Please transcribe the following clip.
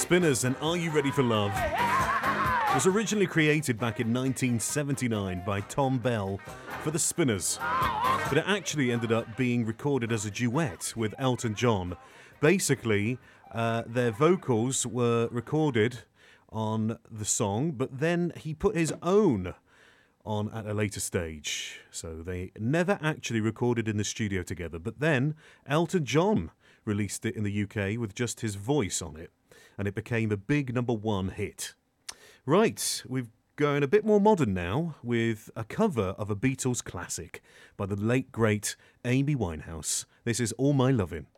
Spinners and Are You Ready for Love was originally created back in 1979 by Tom Bell for the Spinners, but it actually ended up being recorded as a duet with Elton John. Basically, their vocals were recorded on the song, but then he put his own on at a later stage. So they never actually recorded in the studio together, but then Elton John released it in the UK with just his voice on it, and it became a big #1 hit. Right, we've going a bit more modern now with a cover of a Beatles classic by the late, great Amy Winehouse. This is All My Lovin'.